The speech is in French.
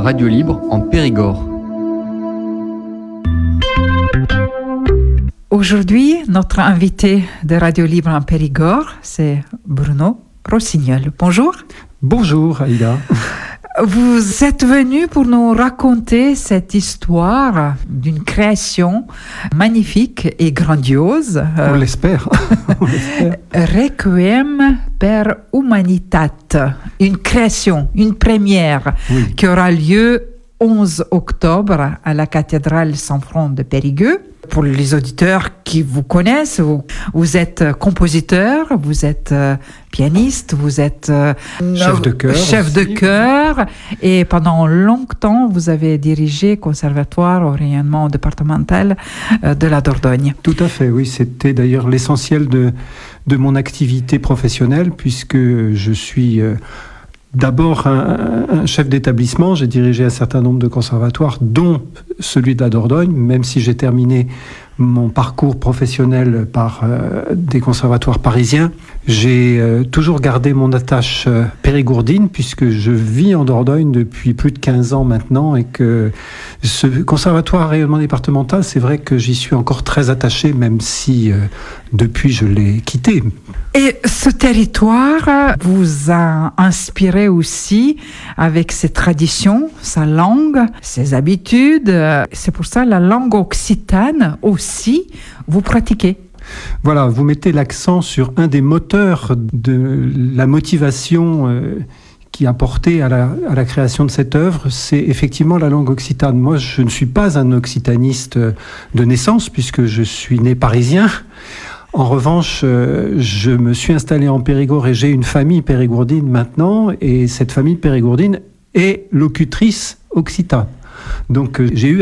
Radio Libre en Périgord. Aujourd'hui, notre invité de Radio Libre en Périgord, c'est Bruno Rossignol. Bonjour. Bonjour Aïda. Vous êtes venu pour nous raconter cette histoire d'une création magnifique et grandiose. On l'espère. Requiem per Humanitate, une création, une première qui aura lieu 11 octobre à la cathédrale Saint-Front de Périgueux. Pour les auditeurs qui vous connaissent, vous êtes compositeur, vous êtes pianiste, vous êtes chef de chœur et pendant longtemps vous avez dirigé conservatoire au rayonnement départemental de la Dordogne. Tout à fait, oui, c'était d'ailleurs l'essentiel de mon activité professionnelle puisque je suis d'abord un chef d'établissement. J'ai dirigé un certain nombre de conservatoires, dont celui de la Dordogne, même si j'ai terminé mon parcours professionnel par des conservatoires parisiens. J'ai toujours gardé mon attache périgourdine puisque je vis en Dordogne depuis plus de 15 ans maintenant et que ce conservatoire rayonnement départemental, c'est vrai que j'y suis encore très attaché, même si depuis je l'ai quitté. Et ce territoire vous a inspiré aussi avec ses traditions, sa langue, ses habitudes. C'est pour ça la langue occitane aussi, vous pratiquez. Voilà, vous mettez l'accent sur un des moteurs de la motivation qui a porté à la création de cette œuvre, c'est effectivement la langue occitane. Moi, je ne suis pas un occitaniste de naissance puisque je suis né parisien. En revanche, je me suis installé en Périgord et j'ai une famille périgourdine maintenant, et cette famille périgourdine est locutrice occitane. Donc j'ai eu